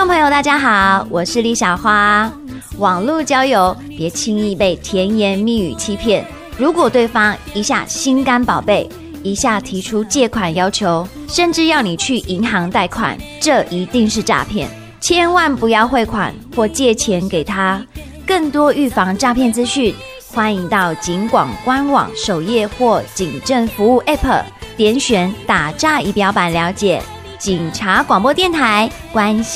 朋友大家好，我是李小花。网络交友别轻易被甜言蜜语欺骗，如果对方一下心肝宝贝，一下提出借款要求，甚至要你去银行贷款，这一定是诈骗，千万不要汇款或借钱给他。更多预防诈骗资讯，欢迎到警广官网首页或警政服务 App 点选打诈仪表板了解。警察广播电台，关心